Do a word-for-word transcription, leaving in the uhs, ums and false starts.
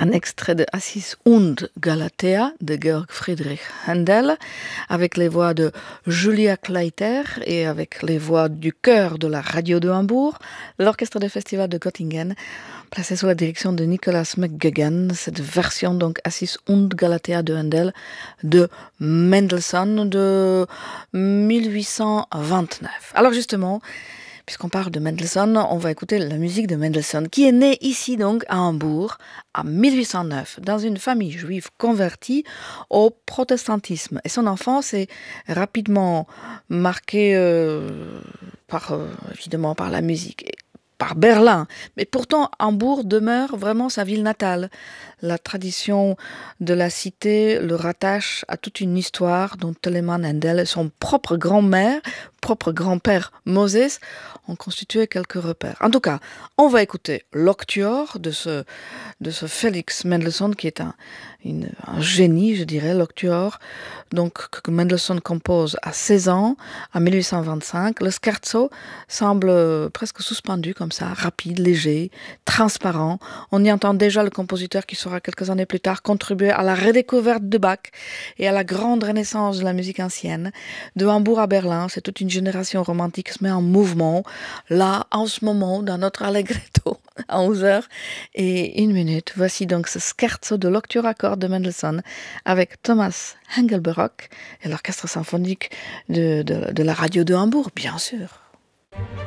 un extrait de Assis und Galatea de Georg Friedrich Händel, avec les voix de Julia Kleiter et avec les voix du chœur de la radio de Hambourg, l'orchestre du festival de Göttingen, placé sous la direction de Nicolas McGugan, cette version donc Assis und Galatea de Händel de Mendelssohn de mille huit cent vingt-neuf. Alors justement, puisqu'on parle de Mendelssohn, on va écouter la musique de Mendelssohn, qui est né ici donc à Hambourg en mille huit cent neuf, dans une famille juive convertie au protestantisme. Et son enfance est rapidement marquée euh, par, euh, évidemment par la musique, et par Berlin. Mais pourtant, Hambourg demeure vraiment sa ville natale. La tradition de la cité le rattache à toute une histoire dont Telemann Händel et son propre grand-mère, propre grand-père Moses ont constitué quelques repères. En tout cas, on va écouter l'Octuor de ce, de ce Félix Mendelssohn, qui est un, une, un génie, je dirais, l'Octuor, donc que Mendelssohn compose à seize ans, en mille huit cent vingt-cinq. Le scherzo semble presque suspendu comme ça, rapide, léger, transparent. On y entend déjà le compositeur qui sera quelques années plus tard contribuer à la redécouverte de Bach et à la grande renaissance de la musique ancienne. De Hambourg à Berlin, c'est toute une génération romantique qui se met en mouvement. Là, en ce moment, dans notre allegretto, à onze heures et une minute, voici donc ce scherzo de l'Octuor à cordes de Mendelssohn avec Thomas Engelbrock et l'orchestre symphonique de, de, de la radio de Hambourg, bien sûr.